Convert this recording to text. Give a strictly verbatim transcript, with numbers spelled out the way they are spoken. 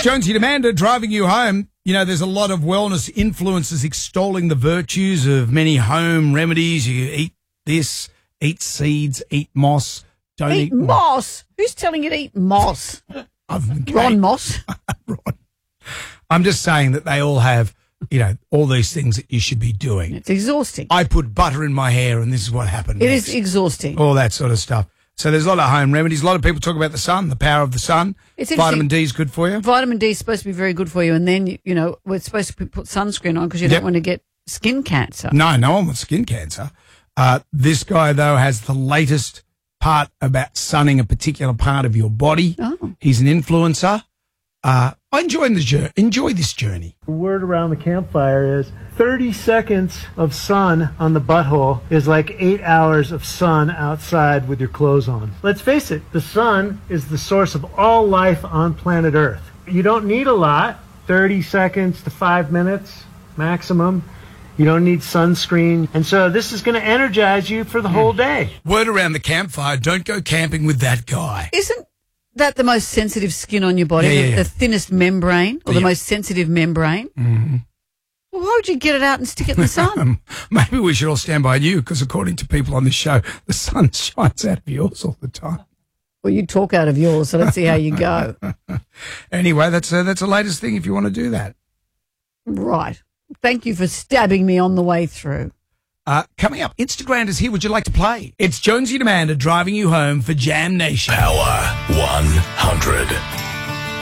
Jonesy and Amanda driving you home. You know, there's a lot of wellness influencers extolling the virtues of many home remedies. You eat this, eat seeds, eat moss. Don't eat, eat moss. Who's telling you to eat moss? Ron Moss. Ron. I'm just saying that they all have, you know, all these things that you should be doing. It's exhausting. I put butter in my hair and this is what happened. It next. is exhausting. All that sort of stuff. So there's a lot of home remedies. A lot of people talk about the sun, the power of the sun. It's Vitamin D is good for you. Vitamin D is supposed to be very good for you. And then, you know, we're supposed to put sunscreen on because you Yep. don't want to get skin cancer. No, no one wants skin cancer. Uh, this guy, though, has the latest part about sunning a particular part of your body. Oh. He's an influencer. Uh, I enjoy the journey. Enjoy this journey. The word around the campfire is thirty seconds of sun on the butthole is like eight hours of sun outside with your clothes on. Let's face it, the sun is the source of all life on planet Earth. You don't need a lot, thirty seconds to five minutes maximum. You don't need sunscreen. And so this is going to energize you for the whole day. Word around the campfire, don't go camping with that guy. Isn't that the most sensitive skin on your body? Yeah, yeah, the, yeah. the thinnest membrane or Yeah. the most sensitive membrane? Mm-hmm. Well, why would you get it out and stick it in the sun? Um, maybe we should all stand by you because according to people on this show, the sun shines out of yours all the time. Well, you talk out of yours, so let's see how you go. Anyway, that's uh, that's the latest thing if you want to do that. Right. Thank you for stabbing me on the way through. Uh, coming up, Instagram is here. Would you like to play? It's Jonesy and Amanda driving you home for Jam Nation. Power one hundred.